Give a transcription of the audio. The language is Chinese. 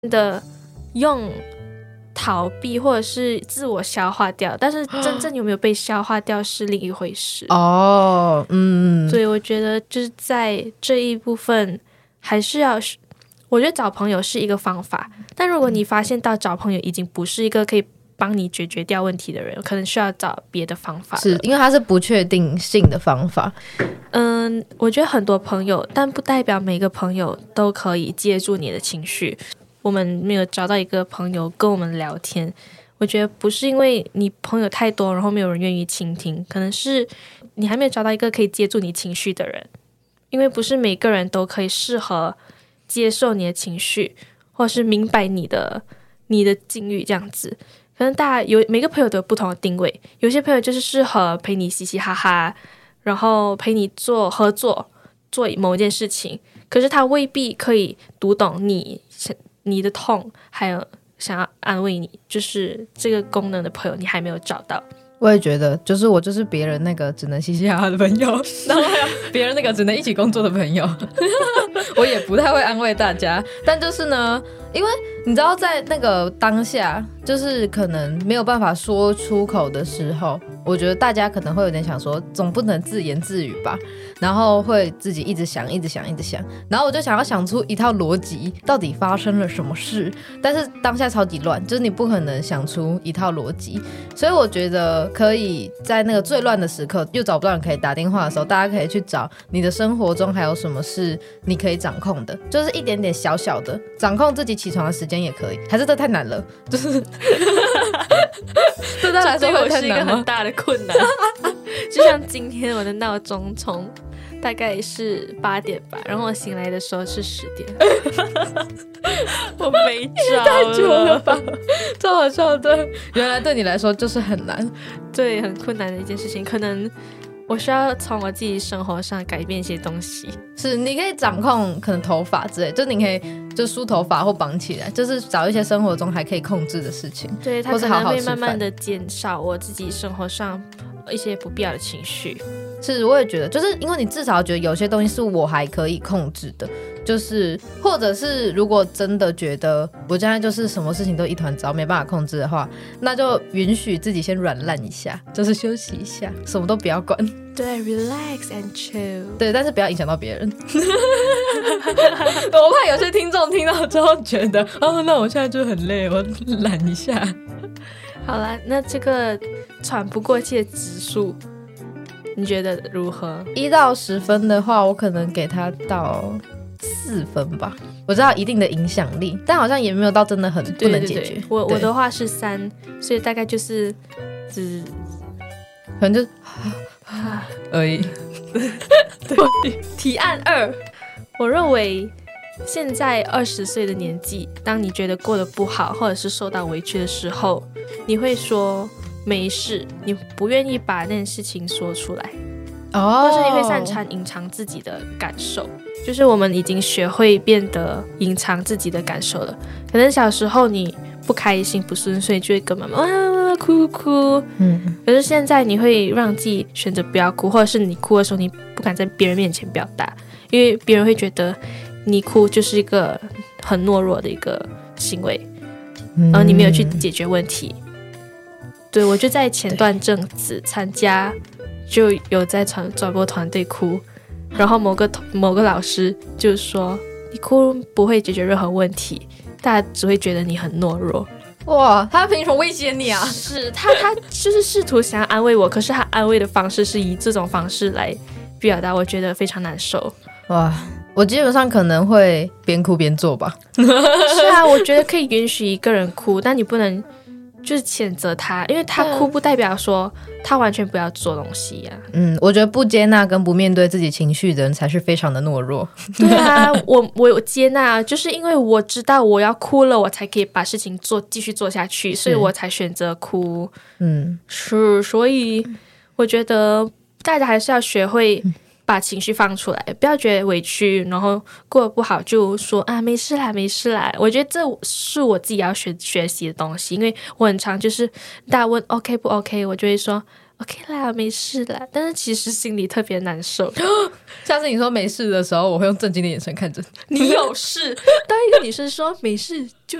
的用逃避或者是自我消化掉，但是真正有没有被消化掉是另一回事。所以我觉得就是在这一部分还是要，我觉得找朋友是一个方法，但如果你发现到找朋友已经不是一个可以帮你解决掉问题的人，可能需要找别的方法。 是因为它是不确定性的方法。 我觉得很多朋友，但不代表每个朋友都可以接住你的情绪。我们没有找到一个朋友跟我们聊天，我觉得不是因为你朋友太多，然后没有人愿意倾听，可能是你还没有找到一个可以接住你情绪的人。因为不是每个人都可以适合接受你的情绪，或是明白你的境遇这样子。可能每个朋友都有不同的定位，有些朋友就是适合陪你嘻嘻哈哈，然后陪你合作做某一件事情，可是他未必可以读懂你的痛，还有想要安慰你，就是这个功能的朋友你还没有找到。 我也觉得，就是我就是别人那个只能嘻嘻哈哈的朋友，然后还有别人那个只能一起工作的朋友。我也不太会安慰大家，但就是呢，因为你知道在那个当下，就是可能没有办法说出口的时候，我觉得大家可能会有点想说，总不能自言自语吧，然后会自己一直想，然后我就想要想出一套逻辑，到底发生了什么事，但是当下超级乱，就是你不可能想出一套逻辑，所以我觉得可以在那个最乱的时刻，又找不到人可以打电话的时候，大家可以去找你的生活中还有什么是你可以掌控的，就是一点点小小的掌控自己起床的时间也可以，还是这太难了，就是对他来说会太难吗？ 这对我是一个很大的困难。就像今天我的闹钟从大概是8点吧，然后我醒来的时候是10点。我没招了， 太久了吧，超好笑的。原来对你来说就是很难， 对，很困难的一件事情，可能我需要从我自己生活上改变一些东西。 是你可以掌控可能头发之类，就你可以就梳头发或绑起来，就是找一些生活中还可以控制的事情。 对，它可能会慢慢的减少我自己生活上一些不必要的情绪。 是，我也觉得，就是因为你至少觉得有些东西是我还可以控制的，就是或者是如果真的觉得我现在就是什么事情都一团糟没办法控制的话，那就允许自己先软烂一下，就是休息一下，什么都不要管。 对 ，relax and chill。 对，但是不要影响到别人。我怕有些听众听到之后觉得，哦，那我现在就很累，我懒一下。 好啦，那这个喘不过气的指数，你觉得如何 ？1到10分的话，我可能给他到4分吧。我知道一定的影响力，但好像也没有到真的很不能解决。 对，我的话是3，所以大概就是可能就而已。 对，提案2，我认为现在20岁的年纪，当你觉得过得不好或者是受到委屈的时候，你会说没事，你不愿意把那件事情说出来，或是你会擅长隐藏自己的感受。就是我们已经学会变得隐藏自己的感受了。可能小时候你不开心不顺遂，就会跟妈妈哭，可是现在你会让自己选择不要哭，或者是你哭的时候你不敢在别人面前表达，因为别人会觉得你哭就是一个很懦弱的一个行为，然后你没有去解决问题。对，我就在前段阵子参加，就有在转播团队哭，然后某个老师就说你哭不会解决任何问题，大家只会觉得你很懦弱。 哇，他凭什么威胁你啊？ 是他就是试图想要安慰我，可是他安慰的方式是以这种方式来表达，我觉得非常难受。 哇，我基本上可能会边哭边做吧。 是啊，我觉得可以允许一个人哭，但你不能就是谴责他，因为他哭不代表说他完全不要做东西呀。 我觉得不接纳跟不面对自己情绪的人才是非常的懦弱。 对啊，我有接纳，就是因为我知道我要哭了，我才可以把事情继续做下去，所以我才选择哭。是，所以我觉得大家还是要学会把情绪放出来，不要觉得委屈，然后过得不好就说啊没事啦。我觉得这是我自己要学习的东西，因为我很常就是大家问 OK 不 OK， 我就会说 OK 啦，没事啦，但是其实心里特别难受。 下次你说没事的时候，我会用震惊的眼神看着你。 你有事？当一个女生说没事就